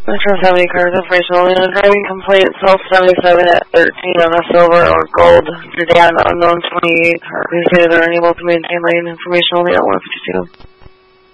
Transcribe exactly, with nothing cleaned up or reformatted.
Metro seventy cars information only on driving complaint self seventy-seven at thirteen on a silver or gold sedan unknown twenty-eight car. These guys are unable to maintain lane information only at one fifty-two.